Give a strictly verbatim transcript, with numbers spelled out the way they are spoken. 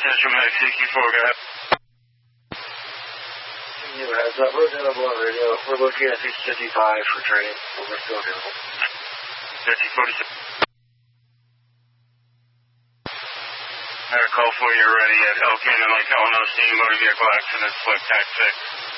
Central Medic C Q four, go ahead. Give you a heads up, we're available on radio. We're looking at six fifty-five for training. We're still available. fifty forty-six. I call for you ready at El Canyon Lake, Illinois, Motor Vehicle Accident, Split Tax six.